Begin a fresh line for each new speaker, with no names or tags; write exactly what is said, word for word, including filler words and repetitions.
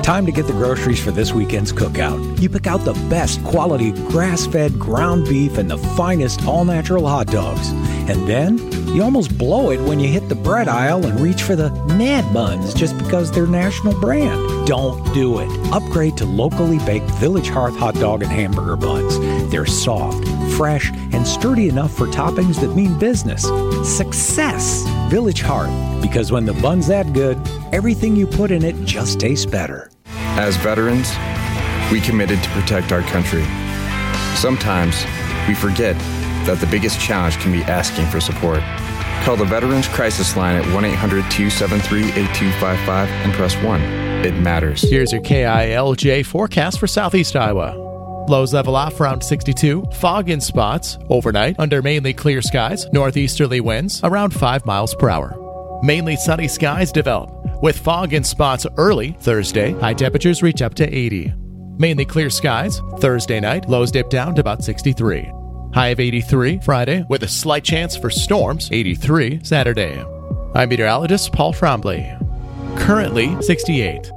Time to get the groceries for this weekend's cookout. You pick out the best quality grass-fed ground beef and the finest all-natural hot dogs. And then you almost blow it when you hit the bread aisle and reach for the Mad Buns just because they're national brand. Don't do it. Upgrade to locally baked Village Hearth hot dog and hamburger buns. They're soft, fresh, and sturdy enough for toppings that mean business. Success! Village Hearth. Because when the bun's that good, everything you put in it just tastes better.
As veterans, we committed to protect our country. Sometimes we forget that the biggest challenge can be asking for support. Call the Veterans Crisis Line at one eight hundred two seven three eight two five five and press one. It matters.
Here's your K I L J forecast for Southeast Iowa. Lows level off around sixty-two. Fog in spots. Overnight, under mainly clear skies. Northeasterly winds around five miles per hour. Mainly sunny skies develop, with fog in spots early Thursday. High temperatures reach up to eighty. Mainly clear skies Thursday night. Lows dip down to about sixty-three. High of eighty-three Friday, with a slight chance for storms. eighty-three Saturday. I'm meteorologist Paul Trombley. Currently sixty-eight.